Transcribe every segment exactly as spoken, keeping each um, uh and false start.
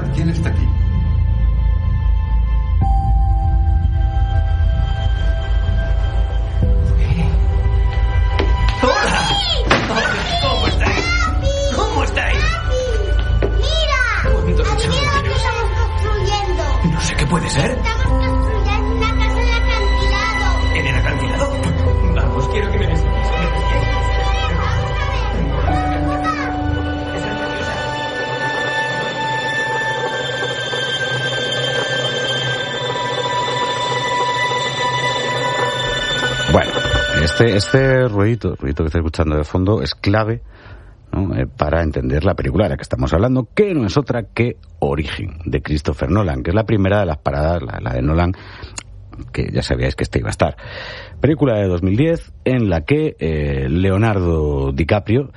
¿Quién está aquí? ¿Cómo estáis? ¿Cómo estáis? ¡Mira! ¿Cuántos ¡Admira lo que estamos construyendo! No sé qué puede ser. Estamos construyendo una casa en el acantilado. ¿En el acantilado? Vamos, quiero que me des. Bueno, este, este ruidito, ruidito que estáis escuchando de fondo es clave, ¿no? eh, para entender la película de la que estamos hablando, que no es otra que Origen, de Christopher Nolan, que es la primera de las paradas, la, la de Nolan, que ya sabíais que esta iba a estar. Película de dos mil diez en la que eh, Leonardo DiCaprio,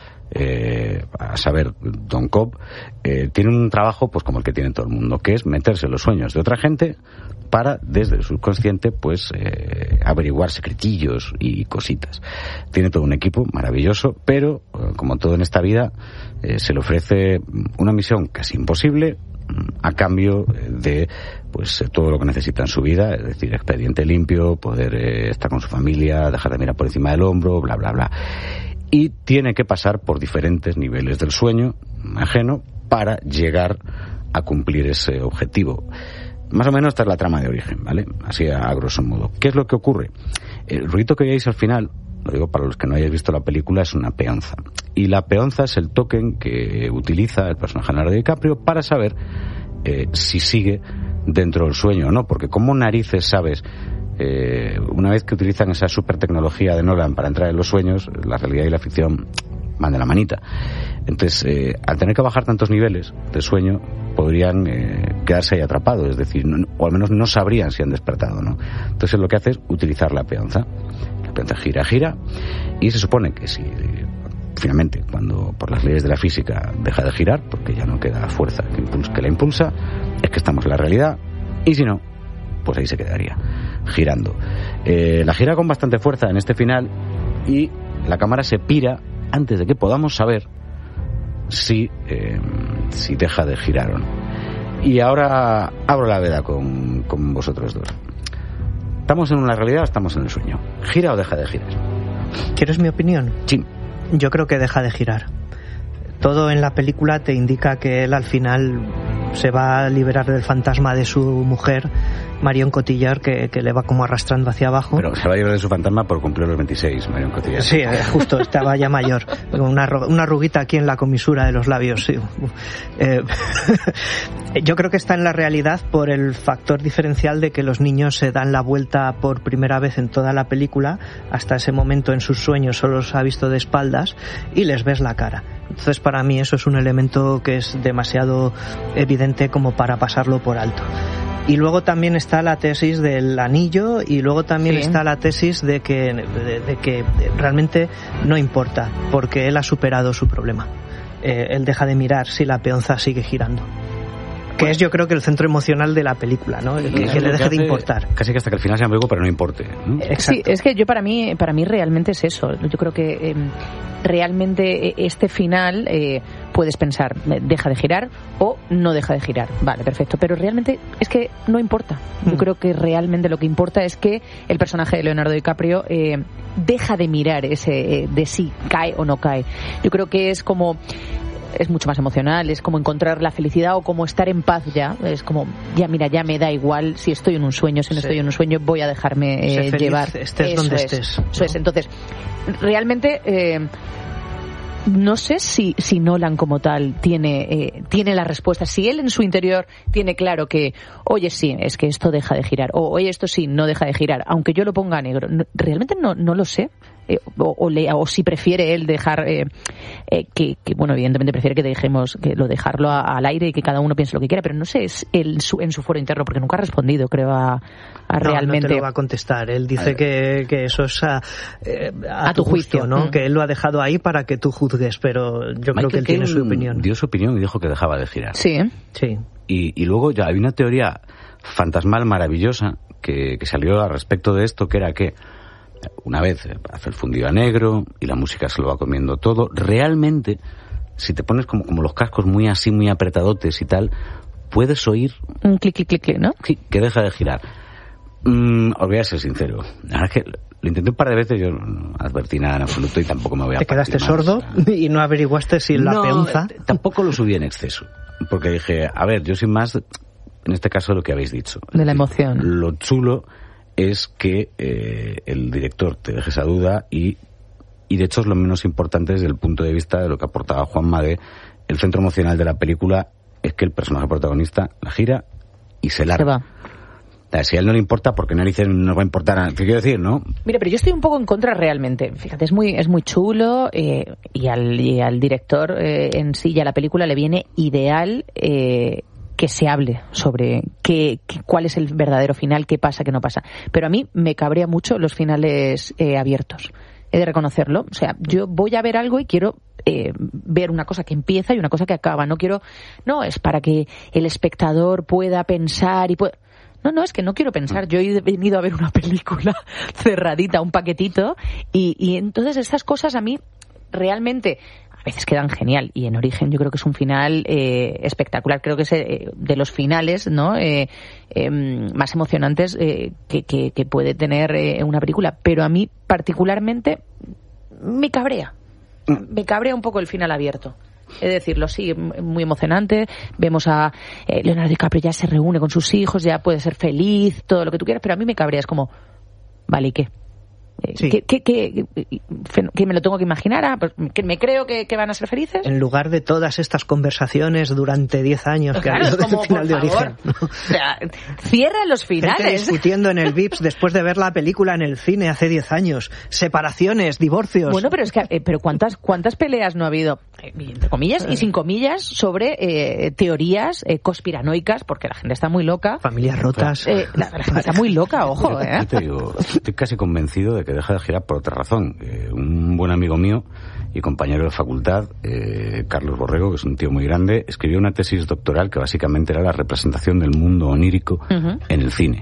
eh, a saber, Don Cobb, eh, tiene un trabajo pues como el que tiene todo el mundo, que es meterse en los sueños de otra gente para, desde el subconsciente, pues eh, averiguar secretillos y cositas. Tiene todo un equipo maravilloso, pero, eh, como todo en esta vida, eh, se le ofrece una misión casi imposible a cambio de pues todo lo que necesita en su vida, es decir, expediente limpio, poder eh, estar con su familia, dejar de mirar por encima del hombro, bla, bla, bla. Y tiene que pasar por diferentes niveles del sueño ajeno para llegar a cumplir ese objetivo. Más o menos esta es la trama de Origen, ¿vale? Así a, a grosso modo. ¿Qué es lo que ocurre? El ruido que veis al final, lo digo para los que no hayáis visto la película, es una peonza. Y la peonza es el token que utiliza el personaje Leonardo DiCaprio para saber eh, si sigue dentro del sueño o no. Porque como narices sabes, eh, una vez que utilizan esa super tecnología de Nolan para entrar en los sueños, la realidad y la ficción van de la manita. Entonces, eh, al tener que bajar tantos niveles de sueño, podrían eh, quedarse ahí atrapados, es decir, no, o al menos no sabrían si han despertado, ¿no? Entonces lo que hace es utilizar la peonza. La peonza gira, gira, y se supone que si eh, finalmente, cuando por las leyes de la física deja de girar, porque ya no queda fuerza que, impulsa, que la impulsa, es que estamos en la realidad, y si no, pues ahí se quedaría, girando. Eh, la gira con bastante fuerza en este final, y la cámara se pira antes de que podamos saber si, eh, si deja de girar o no. Y ahora abro la veda con, con vosotros dos. ¿Estamos en una realidad o estamos en el sueño? ¿Gira o deja de girar? ¿Quieres mi opinión? Sí. Yo creo que deja de girar. Todo en la película te indica que él al final se va a liberar del fantasma de su mujer, Marion Cotillard, que, que le va como arrastrando hacia abajo. Pero se va a liberar de su fantasma por cumplir los veintiséis, Marion Cotillard. Sí, justo, estaba ya mayor. Una, una arruguita aquí en la comisura de los labios, sí. Eh, yo creo que está en la realidad por el factor diferencial de que los niños se dan la vuelta por primera vez en toda la película. Hasta ese momento en sus sueños solo los ha visto de espaldas y les ves la cara. Entonces, para mí eso es un elemento que es demasiado evidente como para pasarlo por alto. Y luego también está la tesis del anillo, y luego también sí. está la tesis de que, de, de que realmente no importa, porque él ha superado su problema. Eh, él deja de mirar si la peonza sigue girando. Que es, yo creo, que el centro emocional de la película, ¿no? Que, que le deje de importar. Casi que hasta que al final sea ambiguo, pero no importe, ¿no? Sí, es que yo para mí, para mí realmente es eso. Yo creo que eh, realmente este final eh, puedes pensar, deja de girar o no deja de girar. Vale, perfecto. Pero realmente es que no importa. Yo mm. creo que realmente lo que importa es que el personaje de Leonardo DiCaprio eh, deja de mirar ese eh, de si cae o no cae. Yo creo que es como... es mucho más emocional, es como encontrar la felicidad o como estar en paz ya, es como, ya mira, ya me da igual si estoy en un sueño, si no sí. estoy en un sueño, voy a dejarme eh, feliz, llevar. Estés eso donde es, estés. Eso ¿no? es, entonces, realmente... Eh, no sé si, si Nolan como tal tiene, eh, tiene la respuesta. Si él en su interior tiene claro que, oye, sí, es que esto deja de girar, o oye, esto sí, no deja de girar, aunque yo lo ponga a negro, no, realmente no, no lo sé. Eh, o, o, le, o si prefiere él dejar eh, eh, que, que, bueno, evidentemente prefiere que dejemos que lo dejarlo a, al aire y que cada uno piense lo que quiera, pero no sé, es el, su, en su foro interno, porque nunca ha respondido, creo, a, a no, realmente... No te lo va a contestar, él dice que, que eso es a, eh, a, a tu, tu juicio, juicio, ¿no? Mm. Que él lo ha dejado ahí para que tú juzgues, pero yo creo Michael que él tiene su opinión. Dio su opinión y dijo que dejaba de girar. Sí. Sí. Y, y luego ya hay una teoría fantasmal maravillosa que, que salió al respecto de esto, que era que una vez hace el fundido a negro y la música se lo va comiendo todo, realmente, si te pones como, como los cascos muy así, muy apretadotes y tal, puedes oír... Un clic, clic, clic, clic, ¿no? Sí, que deja de girar. Mm, os voy a ser sincero. La verdad es que lo intenté un par de veces, yo no advertí nada en absoluto y tampoco me voy a... ¿Te quedaste más. sordo y no averiguaste si la no, peonza...? t- tampoco lo subí en exceso. Porque dije, a ver, yo sin más, en este caso lo que habéis dicho. De la emoción. Lo chulo es que eh, el director te deje esa duda y, y de hecho es lo menos importante desde el punto de vista de lo que aportaba Juanma de el centro emocional de la película es que el personaje protagonista la gira y se larga. Se va. O sea, si a él no le importa, porque narices no va a importar. ¿Qué quiero decir, no? Mira, pero yo estoy un poco en contra realmente. Fíjate, es muy es muy chulo eh, y, al, y al director eh, en sí y a la película le viene ideal eh, que se hable sobre qué, qué, cuál es el verdadero final, qué pasa, qué no pasa. Pero a mí me cabrea mucho los finales eh, abiertos. He de reconocerlo. O sea, yo voy a ver algo y quiero eh, ver una cosa que empieza y una cosa que acaba. No quiero... No, es para que el espectador pueda pensar y pueda... No, no, es que no quiero pensar. Yo he venido a ver una película cerradita, un paquetito, y, y entonces estas cosas a mí realmente a veces quedan genial. Y en Origen yo creo que es un final eh, espectacular. Creo que es eh, de los finales, ¿no? Eh, eh, más emocionantes eh, que, que, que puede tener eh, una película. Pero a mí particularmente me cabrea. Me cabrea un poco el final abierto. Es decirlo, sí, muy emocionante. Vemos a eh, Leonardo DiCaprio ya se reúne con sus hijos, ya puede ser feliz, todo lo que tú quieras, pero a mí me cabrea, es como, vale, ¿y qué? Sí. ¿Qué, qué, qué, qué me lo tengo que imaginar? Ah, pues, ¿que me creo que, que van a ser felices? En lugar de todas estas conversaciones durante diez años que claro, ha habido es como, desde el final de por Origen. favor. O sea, cierra los Gente finales. discutiendo en el Vips después de ver la película en el cine hace diez años. Separaciones, divorcios. Bueno, pero es que, eh, pero ¿cuántas cuántas peleas no ha habido, eh, entre comillas y sin comillas, sobre eh, teorías eh, conspiranoicas, porque la gente está muy loca. Familias rotas. Eh, la, la gente está muy loca, ojo, ¿eh? Yo te digo, estoy casi convencido de que deja de girar por otra razón. Eh, un buen amigo mío y compañero de facultad, eh, Carlos Borrego, que es un tío muy grande, escribió una tesis doctoral que básicamente era la representación del mundo onírico uh-huh. en el cine.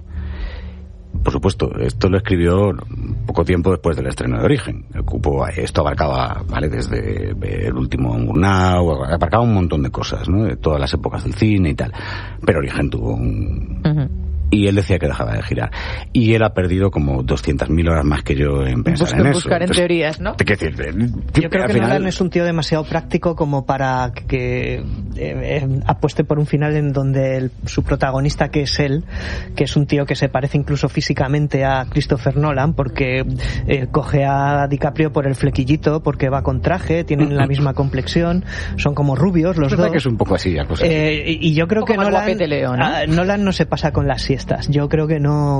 Por supuesto, esto lo escribió poco tiempo después del estreno de Origen. Ocupó, esto abarcaba, ¿vale? Desde el último Murnau, abarcaba un montón de cosas, ¿no? De todas las épocas del cine y tal. Pero Origen tuvo un... Uh-huh. Y él decía que dejaba de girar. Y él ha perdido como doscientas mil horas más que yo en pensar buscar, en eso. Buscar en Entonces, teorías, ¿no? ¿Qué decir? Yo creo que final... Nolan es un tío demasiado práctico como para que eh, eh, apueste por un final en donde el, su protagonista, que es él, que es un tío que se parece incluso físicamente a Christopher Nolan, porque eh, coge a DiCaprio por el flequillito, porque va con traje, tienen la misma complexión, son como rubios los es dos. Que es un poco así, la cosa eh, así. Y yo creo que Nolan, Leo, ¿no? a, Nolan no se pasa con las siestas. Yo creo que no,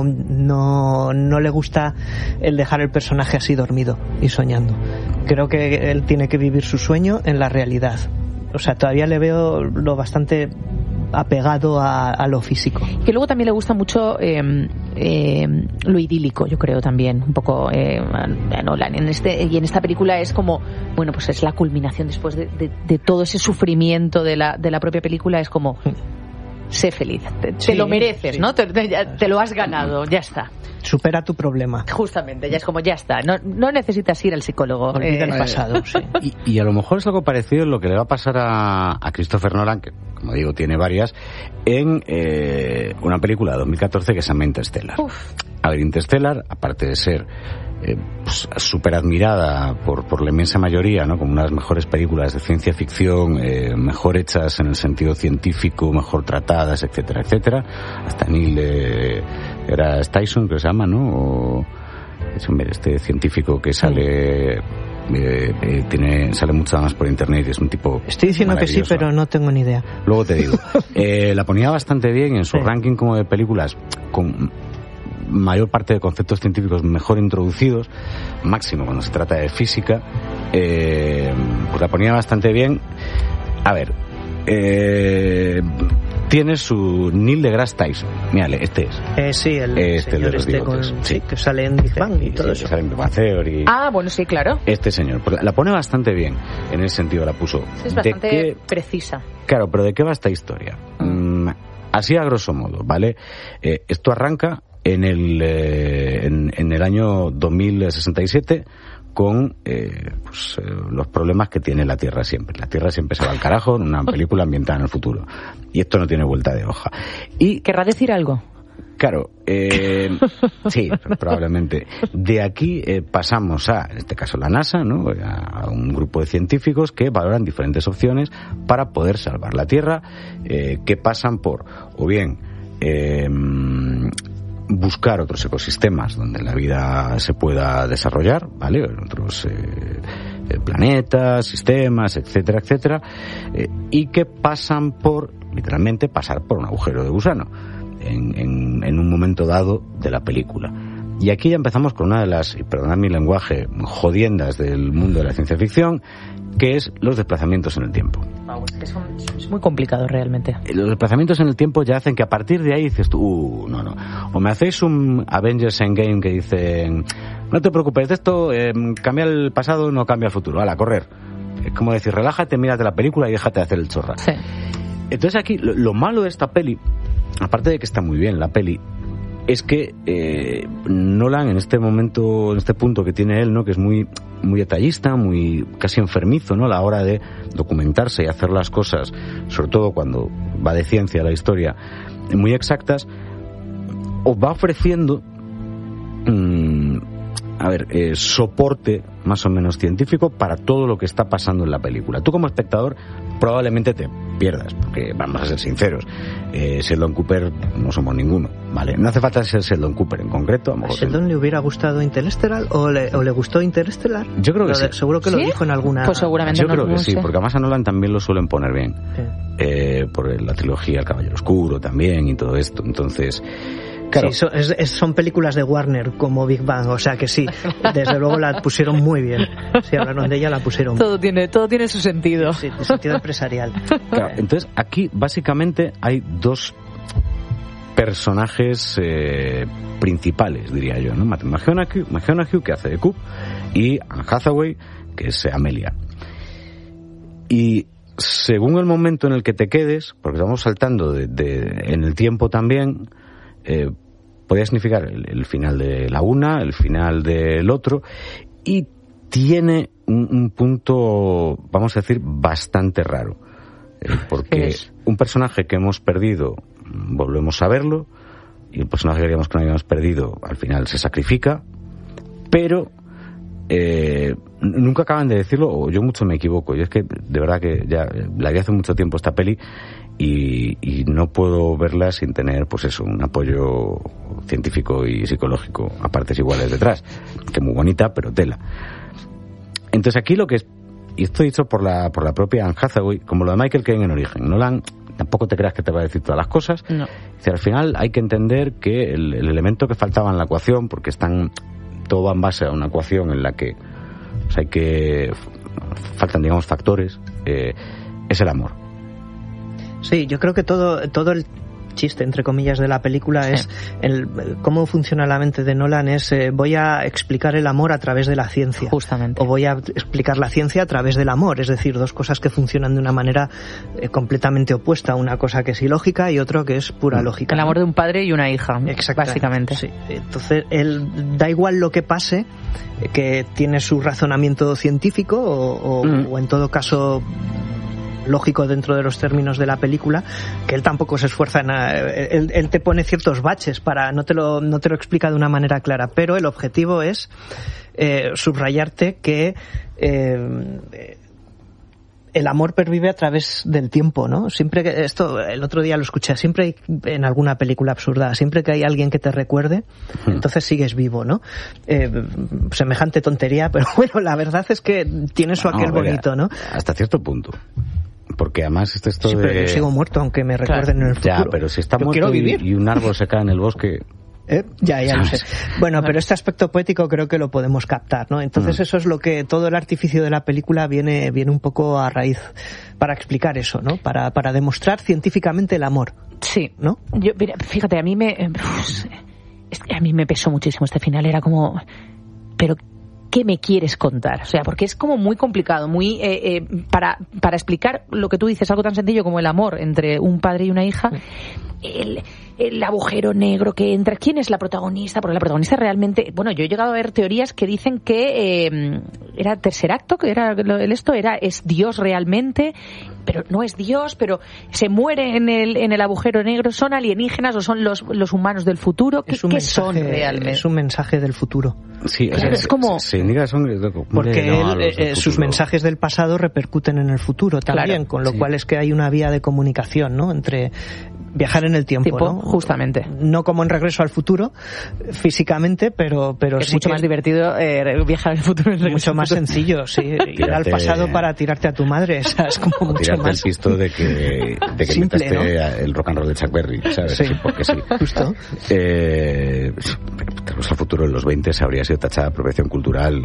no, no le gusta el dejar el personaje así dormido y soñando. Creo que él tiene que vivir su sueño en la realidad. O sea, todavía le veo lo bastante apegado a, a lo físico. Que luego también le gusta mucho eh, eh, lo idílico, yo creo también, un poco eh, a Nolan. En este, y en esta película es como, bueno, pues es la culminación después de, de, de todo ese sufrimiento de la, de la propia película, es como... Sé feliz, te, sí, te lo mereces, sí. ¿no? Te, te, te lo has ganado, ya está. Supera tu problema. Justamente, ya es como, ya está. No, no necesitas ir al psicólogo. Olvida eh, el pasado, sí. Y, y a lo mejor es algo parecido en lo que le va a pasar a, a Christopher Nolan, que, como digo, tiene varias, en eh, una película de dos mil catorce que se llama Interstellar. Uf. A ver, Interstellar, aparte de ser eh, pues, súper admirada por, por la inmensa mayoría, ¿no? Como una de las mejores películas de ciencia ficción, eh, mejor hechas en el sentido científico, mejor tratadas, etcétera, etcétera. Hasta Neil de, era Tyson, que se llama, ¿no? O, es este científico que sale... Eh, eh, tiene sale mucho más por internet y es un tipo estoy diciendo que sí, pero no tengo ni idea. Luego te digo, eh, la ponía bastante bien en su sí. ranking como de películas con mayor parte de conceptos científicos mejor introducidos, máximo cuando se trata de física, eh, pues la ponía bastante bien. A ver, eh, tiene su Neil deGrasse Tyson. Mírale, este es. Eh, sí, el este señor de los este con, sí. sí, que sale en Big Bang y todo sí, eso. Que sale en Big Bang Theory. Ah, bueno, sí, claro. Este señor. La pone bastante bien. En ese sentido la puso. Sí, es bastante qué, precisa. Claro, pero ¿de qué va esta historia? Mm, así a grosso modo, ¿vale? Eh, esto arranca en el, eh, en, en el año dos mil sesenta y siete con eh, pues, eh, los problemas que tiene la Tierra siempre. La Tierra siempre se va al carajo en una película ambientada en el futuro. Y esto no tiene vuelta de hoja. Y ¿querrá decir algo? Claro, eh, sí, probablemente. De aquí eh, pasamos a, en este caso la NASA, ¿no? A un grupo de científicos que valoran diferentes opciones para poder salvar la Tierra, eh, que pasan por, o bien, eh, buscar otros ecosistemas donde la vida se pueda desarrollar, ¿vale? En otros eh, planetas, sistemas, etcétera, etcétera, eh, y que pasan por, literalmente, pasar por un agujero de gusano. En, en, en un momento dado de la película. Y aquí ya empezamos con una de las, y perdonad mi lenguaje, jodiendas del mundo de la ciencia ficción, que es los desplazamientos en el tiempo. Es muy complicado realmente. Los desplazamientos en el tiempo ya hacen que a partir de ahí dices tú, uh, no, no. O me hacéis un Avengers Endgame que dicen, no te preocupes de esto, eh, cambia el pasado, no cambia el futuro, ala, correr. Es como decir, relájate, mírate la película y déjate de hacer el chorra. Sí. Entonces aquí, lo, lo malo de esta peli, aparte de que está muy bien la peli, es que eh, Nolan en este momento, en este punto que tiene él, ¿no? Que es muy muy detallista, muy casi enfermizo, ¿no? A la hora de documentarse y hacer las cosas, sobre todo cuando va de ciencia la historia, muy exactas, os va ofreciendo mmm, a ver, eh, soporte más o menos científico para todo lo que está pasando en la película. Tú como espectador probablemente te pierdas, porque vamos a ser sinceros, eh, Sheldon Cooper no somos ninguno, ¿vale? No hace falta ser Sheldon Cooper en concreto. A lo ¿A mejor Sheldon el... le hubiera gustado Interstellar o le, o le gustó Interstellar? Yo creo que lo de, sí. Seguro que ¿Sí? lo dijo en alguna... Pues seguramente Yo no, creo que no sí, sé. porque además a Nolan también lo suelen poner bien. Sí. Eh, por la trilogía El Caballero Oscuro también y todo esto, entonces... Claro. Sí, son, es, es, son películas de Warner como Big Bang, o sea que sí, desde luego la pusieron muy bien. Si hablaron de ella, la pusieron todo tiene todo tiene su sentido. Sí, de sentido empresarial. Claro, entonces aquí básicamente hay dos personajes eh, principales, diría yo, ¿no? Matthew McConaughey, McConaughey, que hace de Coop, y Anne Hathaway, que es Amelia. Y según el momento en el que te quedes, porque estamos saltando de, de, en el tiempo también, eh, podría significar el, el final de la una, el final del otro, y tiene un, un punto, vamos a decir, bastante raro. Eh, porque un personaje que hemos perdido, volvemos a verlo, y el personaje que creíamos que no habíamos perdido, al final se sacrifica, pero eh, nunca acaban de decirlo, o yo mucho me equivoco. Y es que, de verdad que ya la vi hace mucho tiempo esta peli, y, y no puedo verla sin tener, pues eso, un apoyo científico y psicológico a partes iguales detrás, que muy bonita, pero tela. Entonces aquí lo que es, y esto dicho por la por la propia Anne Hathaway, como lo de Michael Caine en Origen, Nolan tampoco te creas que te va a decir todas las cosas. No. Dice, al final hay que entender que el, el elemento que faltaba en la ecuación, porque están todo va en base a una ecuación en la que, o sea, hay que faltan, digamos, factores, eh, es el amor. Sí, yo creo que todo todo el chiste, entre comillas, de la película sí. es el, cómo funciona la mente de Nolan es eh, voy a explicar el amor a través de la ciencia. Justamente. O voy a explicar la ciencia a través del amor, es decir, dos cosas que funcionan de una manera eh, completamente opuesta, una cosa que es ilógica y otra que es pura lógica. El amor de un padre y una hija, básicamente. Sí. Entonces, él, da igual lo que pase, que tiene su razonamiento científico o, o, mm. o en todo caso lógico dentro de los términos de la película, que él tampoco se esfuerza en nada. Él, él te pone ciertos baches para no te lo no te lo explica de una manera clara, pero el objetivo es eh, subrayarte que eh, el amor pervive a través del tiempo, ¿no? Siempre que esto el otro día lo escuché, siempre hay, en alguna película absurda, siempre que hay alguien que te recuerde, hmm. entonces sigues vivo, ¿no? Eh, semejante tontería, pero bueno, la verdad es que tiene su aquel no, bonito, ¿no? Hasta cierto punto. Porque además esto, esto sí, de... pero yo sigo muerto aunque me recuerden claro. en el futuro. Ya, pero si está yo muerto y, y un árbol se cae en el bosque... ¿Eh? Ya, ya lo sé. Bueno, pero este aspecto poético creo que lo podemos captar, ¿no? Entonces mm. eso es lo que todo el artificio de la película viene viene un poco a raíz para explicar eso, ¿no? Para para demostrar científicamente el amor. Sí, ¿no? Yo, mira, fíjate, a mí me es que a mí me pesó muchísimo este final, era como, pero ¿qué me quieres contar? O sea, porque es como muy complicado, muy eh, eh, para para explicar lo que tú dices, algo tan sencillo como el amor entre un padre y una hija. El, el agujero negro que entra. ¿Quién es la protagonista? Porque la protagonista realmente, bueno, yo he llegado a ver teorías que dicen que eh, era tercer acto, que era el esto era es Dios realmente, pero no es Dios, pero se muere en el en el agujero negro. ¿Son alienígenas o son los los humanos del futuro? ¿Qué, ¿qué mensaje, son realmente? Es un mensaje del futuro. Sí, claro, o sea, es como se, se indica son porque no, él, eh, sus mensajes del pasado repercuten en el futuro también, claro, con lo sí. cual es que hay una vía de comunicación, ¿no? Entre viajar en el tiempo, Tipo, ¿no? Justamente. No como en Regreso al Futuro, físicamente, pero, pero es sí mucho que más divertido eh, viajar en el futuro. En mucho más sencillo, sí. Ir al pasado para tirarte a tu madre, o sea, es como mucho tirarte más. el pisto de que, de que simple, metaste, ¿no? El rock and roll de Chuck Berry, ¿sabes? Sí, sí porque sí. Justo. Eh, Regreso al Futuro en los veinte habría sido tachada de apropiación cultural.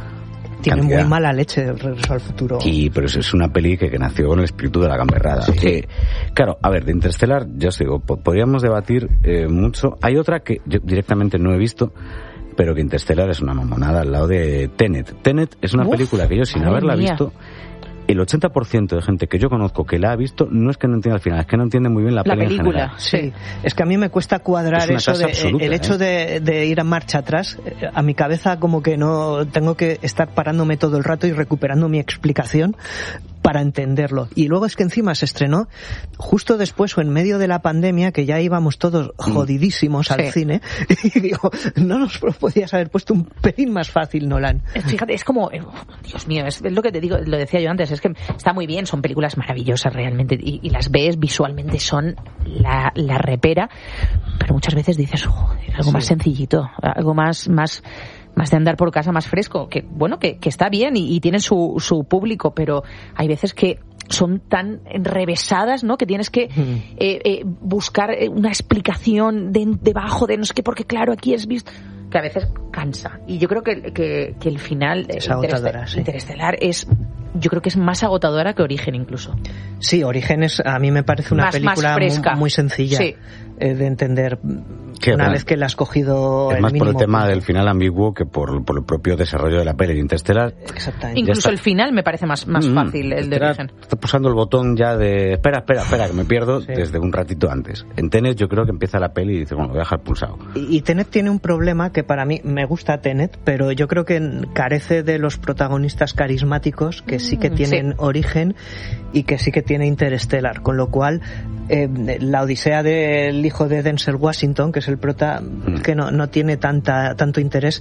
Tiene cantidad. muy mala leche el Regreso al Futuro. Y, pero es una peli que, que nació con el espíritu de la gamberrada. Sí. Eh, claro, a ver, de Interstellar, ya os digo, po- podríamos debatir eh, mucho. Hay otra que yo directamente no he visto, pero que Interstellar es una mamonada al lado de Tenet. Tenet es una Uf, película que yo, sin haberla mía. visto, el ochenta por ciento de gente que yo conozco que la ha visto no es que no entienda al final, es que no entiende muy bien la, La peli en película. general. Sí, es que a mí me cuesta cuadrar Es una eso tasa de absoluta, el hecho ¿eh? de, de ir a marcha atrás. A mi cabeza como que no tengo que estar parándome todo el rato y recuperando mi explicación para entenderlo. Y luego es que encima se estrenó justo después o en medio de la pandemia, que ya íbamos todos jodidísimos al Sí. cine, y digo, no nos podías haber puesto un pelín más fácil, Nolan. Fíjate, es como, eh, Dios mío, es lo que te digo, lo decía yo antes, es que está muy bien, son películas maravillosas realmente, y, y las ves visualmente, son la, la repera, pero muchas veces dices, joder, algo Sí. más sencillito, algo más, más, más de andar por casa, más fresco, que bueno, que, que está bien y, y tienen su, su público, pero hay veces que son tan enrevesadas, ¿no? Que tienes que Mm. eh, eh, buscar una explicación de, debajo de no sé qué, porque claro, aquí es visto que a veces cansa. Y yo creo que, que, que el final Es eh, agotadora, Intereste- sí. Interestelar es, yo creo que es más agotadora que Origen incluso. Sí, Orígenes a mí me parece una Más- película más muy, fresca. muy sencilla Sí. eh, de entender Que una bueno, vez que la has cogido Es el más por el mínimo tema punto. del final ambiguo que por, por el propio desarrollo de la peli de Interstellar. Exactamente. Incluso está. el final me parece más, más Mm, fácil, el de Interstellar Origen. Está pulsando el botón ya de espera, espera, espera, que me pierdo Sí. desde un ratito antes. En Tenet yo creo que empieza la peli y dice, bueno, lo voy a dejar pulsado. Y y Tenet tiene un problema que para mí me gusta Tenet, pero yo creo que carece de los protagonistas carismáticos que sí que Mm, tienen sí. Origen y que sí que tiene Interstellar, con lo cual eh, la odisea del hijo de Denzel Washington, que es el prota, Mm. que no, no tiene tanta tanto interés.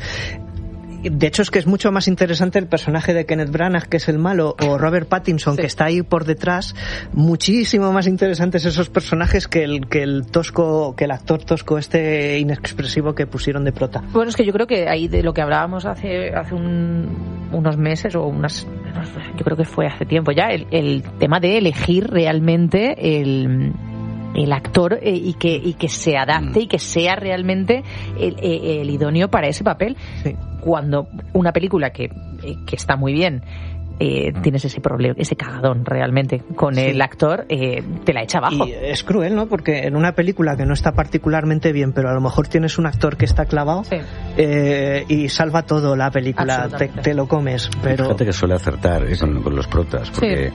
De hecho, es que es mucho más interesante el personaje de Kenneth Branagh, que es el malo, o Robert Pattinson, Sí. que está ahí por detrás. Muchísimo más interesantes esos personajes que el, que el tosco, que el actor tosco este inexpresivo que pusieron de prota. Bueno, es que yo creo que ahí de lo que hablábamos hace hace un- unos meses o unas, yo creo que fue hace tiempo ya, el, el tema de elegir realmente el el actor eh, y que y que se adapte y que sea realmente el, el- el idóneo para ese papel. Sí. Cuando una película que, eh, que está muy bien, eh, tienes ese problema, ese cagadón realmente con Sí. el actor, eh, te la echa abajo. Y es cruel, ¿no? Porque en una película que no está particularmente bien, pero a lo mejor tienes un actor que está clavado Sí. eh, y salva todo la película, te, Absolutamente. te lo comes. Pero Fíjate que suele acertar eh, con, con los protas, porque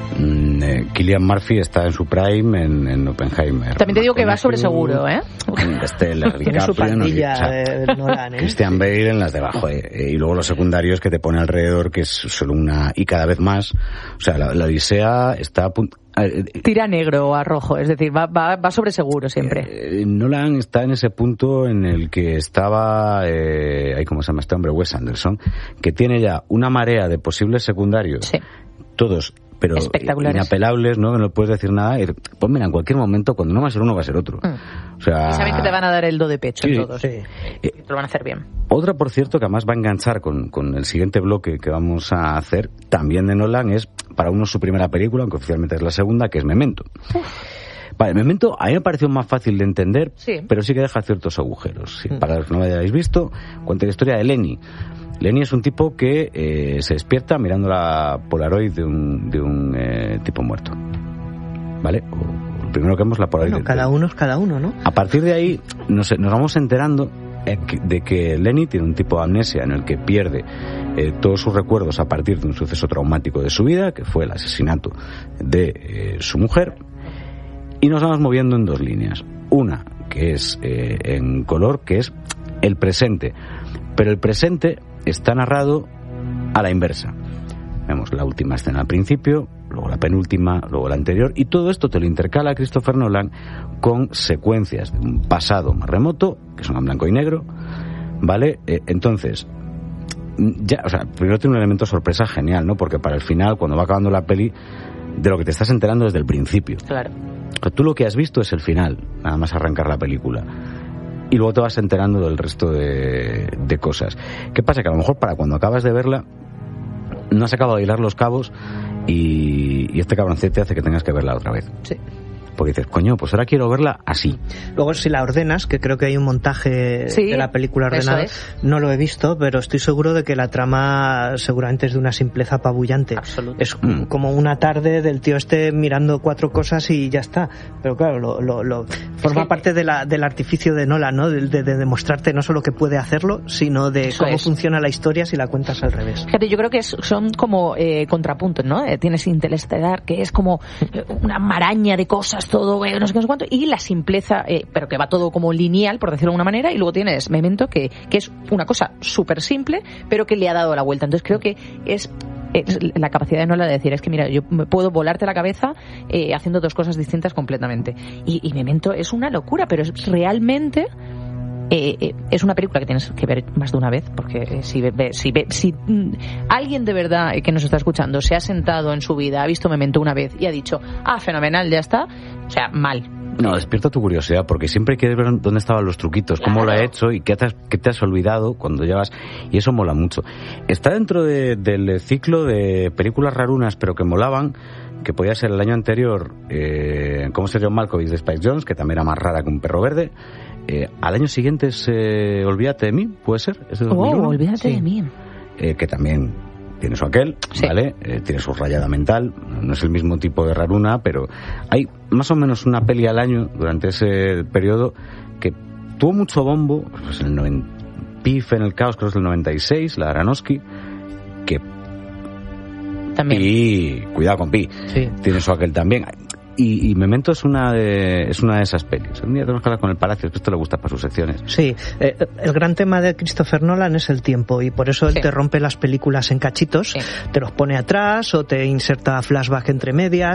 mm, eh, Cillian Murphy está en su prime en, en Oppenheimer. También te digo que va sobre McConaughey, seguro, ¿eh? en Stellar, tiene su DiCaprio, no sé, pandilla o sea, de Nolan, ¿eh? Christian Bale en las de abajo, eh, eh, y luego los secundarios que te pone alrededor, que es solo una, y cada vez más, o sea, la, la Odisea está a punto... eh, eh, Tira negro o a rojo, es decir, va, va, va sobre seguro siempre. eh, Nolan está en ese punto en el que estaba, eh, ay, ¿cómo se llama este hombre? Wes Anderson, que tiene ya una marea de posibles secundarios, Sí. todos, pero Espectaculares. inapelables, ¿no? Que no puedes decir nada. Y, pues mira, en cualquier momento, cuando no va a ser uno, va a ser otro. Mm. O sea, Y saben que te van a dar el do de pecho Sí, todos. sí. eh, Te lo van a hacer bien. Otra, por cierto, que además va a enganchar con, con el siguiente bloque que vamos a hacer, también de Nolan, es para uno su primera película, aunque oficialmente es la segunda, que es Memento. Vale, Memento a mí me pareció más fácil de entender, Sí. pero sí que deja ciertos agujeros. Sí, Mm. para los que no lo hayáis visto, cuenta la historia de Lenny. Lenny es un tipo que eh, se despierta mirando la Polaroid de un, de un eh, tipo muerto. ¿Vale? O, o primero que vemos la Polaroid. Bueno, de- cada uno es cada uno, ¿no? A partir de ahí nos, nos vamos enterando eh, que- de que Lenny tiene un tipo de amnesia en el que pierde eh, todos sus recuerdos a partir de un suceso traumático de su vida, que fue el asesinato de eh, su mujer, y nos vamos moviendo en dos líneas. Una, que es eh, en color, que es el presente. Pero el presente está narrado a la inversa. Vemos la última escena al principio, luego la penúltima, luego la anterior, y todo esto te lo intercala Christopher Nolan con secuencias de un pasado más remoto, que son en blanco y negro, ¿vale? Eh, entonces, ya, o sea, primero tiene un elemento sorpresa genial, ¿no? Porque para el final, cuando va acabando la peli, de lo que te estás enterando desde el principio. Claro. Tú lo que has visto es el final, nada más arrancar la película. Y luego te vas enterando del resto de, de cosas. ¿Qué pasa? Que a lo mejor para cuando acabas de verla no has acabado de hilar los cabos y, y este cabroncete hace que tengas que verla otra vez. Sí. Porque dices, coño, pues ahora quiero verla así. Luego si la ordenas, que creo que hay un montaje sí, de la película ordenada, es. no lo he visto, pero estoy seguro de que la trama seguramente es de una simpleza apabullante. Absoluto. Es mm. como una tarde del tío este mirando cuatro cosas y ya está. Pero claro, lo, lo, lo forma sí. parte de la, del artificio de Nolan, ¿no? De, de, de demostrarte no solo que puede hacerlo, sino de Eso cómo es. funciona la historia si la cuentas al revés. Fíjate, yo creo que es, son como eh, contrapuntos, ¿no? Eh, tienes Interestelar, que es como eh, una maraña de cosas, todo, eh, no sé qué, no sé cuánto, y la simpleza, eh, pero que va todo como lineal, por decirlo de alguna manera, y luego tienes Memento, que, que es una cosa súper simple, pero que le ha dado la vuelta. Entonces creo que es... es la capacidad de Nolan de decir, es que mira, yo me puedo volarte la cabeza eh, haciendo dos cosas distintas completamente. Y, y Memento es una locura, pero es realmente... Eh, eh, es una película que tienes que ver más de una vez, porque eh, si, ve, si, ve, si mm, alguien de verdad eh, que nos está escuchando se ha sentado en su vida, ha visto Memento una vez y ha dicho, ah, fenomenal, ya está, o sea, mal. No, despierta tu curiosidad, porque siempre quieres ver dónde estaban los truquitos, cómo claro. lo ha hecho y qué te has, qué te has olvidado cuando llevas, y eso mola mucho. Está dentro de, del ciclo de películas rarunas, pero que molaban, que podía ser el año anterior, eh, ¿cómo se llama? Malkovich de Spike Jonze, que también era más rara que un perro verde. Eh, al año siguiente es eh, Olvídate de mí, ¿puede ser? ¿Es de dos mil uno? Oh, Olvídate sí. de mí. Eh, que también tiene su aquel, sí. ¿vale? Eh, tiene su rayada mental, no es el mismo tipo de raruna, pero hay más o menos una peli al año durante ese periodo que tuvo mucho bombo, pues el noventa, Pif en el caos, creo que es del noventa y seis, la de Aronofsky, que También. y cuidado con Pi, Sí. tiene su aquel también. Y, y Memento es una de es una de esas pelis. Un día tenemos que hablar con el Palacio, que esto le gusta para sus secciones. Sí, eh, el gran tema de Christopher Nolan es el tiempo, y por eso él sí. te rompe las películas en cachitos, sí. te los pone atrás o te inserta flashback entre medias.